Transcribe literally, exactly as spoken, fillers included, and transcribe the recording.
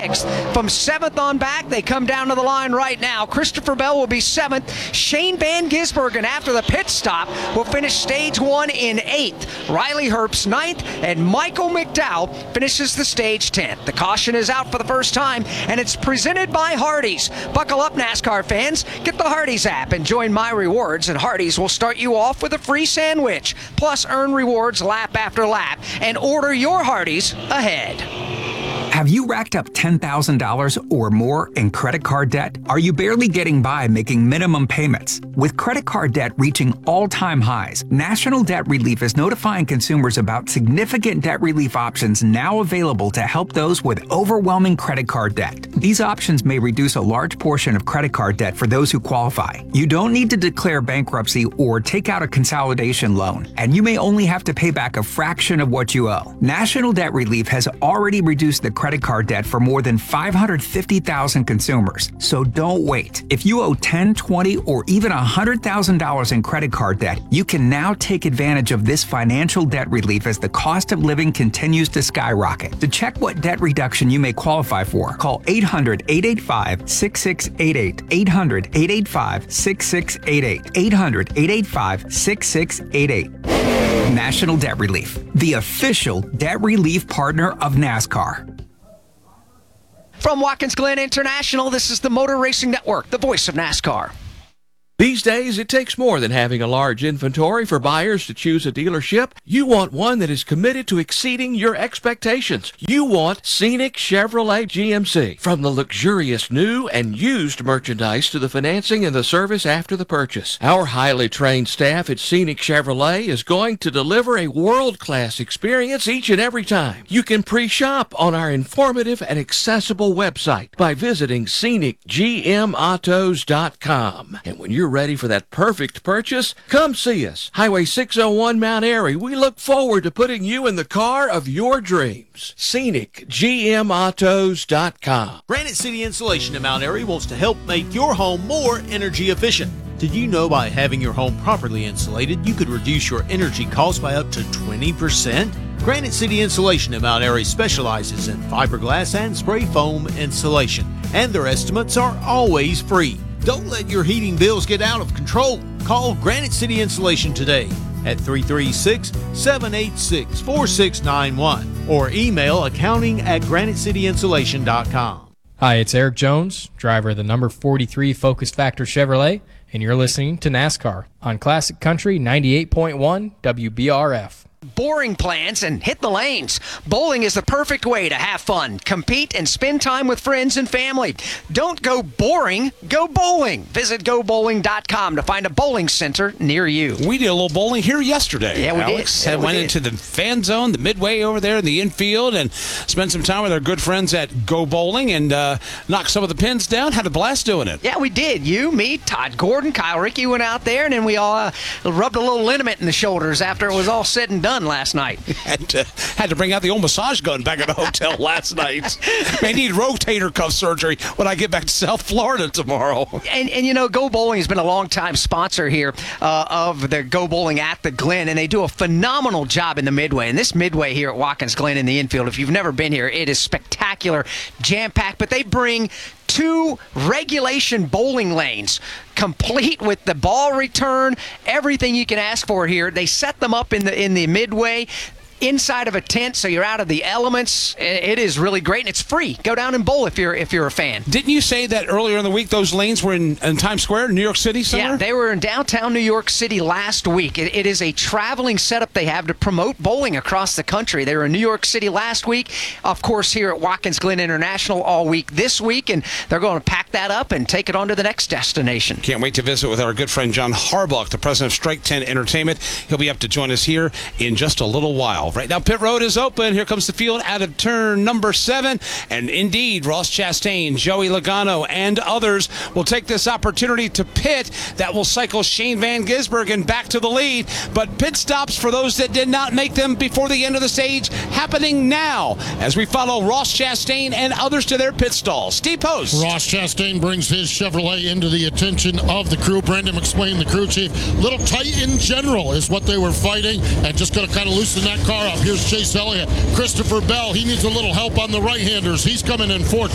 sixth. From seventh on back, they come down to the line right now. Christopher Bell will be seventh. Shane Van Gisbergen, after the pit stop, will finish stage one in eighth. Riley Herbst ninth, and Michael McDowell finishes the stage tenth. The caution is out for the first time, and it's presented by Hardee's. Buckle up, NASCAR fans. Get the Hardee's app and join My Rewards, and Hardee's will start you off with a free sandwich. Plus, earn rewards lap after lap, and order your Hardee's ahead. Have you racked up ten thousand dollars or more in credit card debt? Are you barely getting by making minimum payments? With credit card debt reaching all-time highs, National Debt Relief is notifying consumers about significant debt relief options now available to help those with overwhelming credit card debt. These options may reduce a large portion of credit card debt for those who qualify. You don't need to declare bankruptcy or take out a consolidation loan, and you may only have to pay back a fraction of what you owe. National Debt Relief has already reduced the credit card debt for more than five hundred fifty thousand consumers. So don't wait. If you owe ten, twenty, or even one hundred thousand dollars in credit card debt, you can now take advantage of this financial debt relief as the cost of living continues to skyrocket. To check what debt reduction you may qualify for, call eight hundred, eight eight five, six six eight eight, eight hundred, eight eight five, six six eight eight, eight hundred, eight eight five, six six eight eight. National Debt Relief, the official debt relief partner of NASCAR. From Watkins Glen International, this is the Motor Racing Network, the voice of NASCAR. These days, it takes more than having a large inventory for buyers to choose a dealership. You want one that is committed to exceeding your expectations. You want Scenic Chevrolet G M C. From the luxurious new and used merchandise to the financing and the service after the purchase, our highly trained staff at Scenic Chevrolet is going to deliver a world-class experience each and every time. You can pre-shop on our informative and accessible website by visiting scenic g m autos dot com. And when you're ready for that perfect purchase, come see us. Highway six oh one, Mount Airy. We look forward to putting you in the car of your dreams. scenic g m autos dot com. Granite City Insulation in Mount Airy wants to help make your home more energy efficient. Did you know by having your home properly insulated, you could reduce your energy costs by up to twenty percent? Granite City Insulation in Mount Airy specializes in fiberglass and spray foam insulation, and their estimates are always free. Don't let your heating bills get out of control. Call Granite City Insulation today at three three six, seven eight six, four six nine one or email accounting at granite city insulation dot com. Hi, it's Eric Jones, driver of the number forty-three Focus Factor Chevrolet, and you're listening to NASCAR on Classic Country ninety-eight point one W B R F. Boring plans and hit the lanes. Bowling is the perfect way to have fun, compete, and spend time with friends and family. Don't go boring, go bowling. Visit go bowling dot com to find a bowling center near you. We did a little bowling here yesterday. Yeah, we Alex. did. Yeah, we went did. into the fan zone, the midway over there in the infield, and spent some time with our good friends at Go Bowling and uh, knocked some of the pins down. Had a blast doing it. Yeah, we did. You, me, Todd Gordon, Kyle Rickey went out there, and then we all uh, rubbed a little liniment in the shoulders after it was all said and done last night. And uh, had to bring out the old massage gun back at the hotel last night. May need rotator cuff surgery when I get back to South Florida tomorrow. And, and you know, Go Bowling has been a long-time sponsor here uh, of the Go Bowling at the Glen, and they do a phenomenal job in the midway. And this midway here at Watkins Glen in the infield, if you've never been here, it is spectacular, jam-packed, but they bring two regulation bowling lanes, complete with the ball return, everything you can ask for here. They set them up in the in the midway, inside of a tent, so you're out of the elements. It is really great, and it's free. Go down and bowl if you're if you're a fan. Didn't you say that earlier in the week those lanes were in, in Times Square, New York City somewhere? Yeah, they were in downtown New York City last week. It, it is a traveling setup they have to promote bowling across the country. They were in New York City last week, of course, here at Watkins Glen International all week this week, and they're going to pack that up and take it on to the next destination. Can't wait to visit with our good friend John Harbuck, the president of Strike ten Entertainment. He'll be up to join us here in just a little while. Right now, pit road is open. Here comes the field out of turn number seven. And indeed, Ross Chastain, Joey Logano, and others will take this opportunity to pit. That will cycle Shane Van Gisbergen back to the lead. But pit stops for those that did not make them before the end of the stage happening now as we follow Ross Chastain and others to their pit stalls. Steve Post. Ross Chastain brings his Chevrolet into the attention of the crew. Brendan McSwain, the crew chief. Little tight in general is what they were fighting, and just going to kind of loosen that car up. Here's Chase Elliott. Christopher Bell, he needs a little help on the right-handers. He's coming in fourth.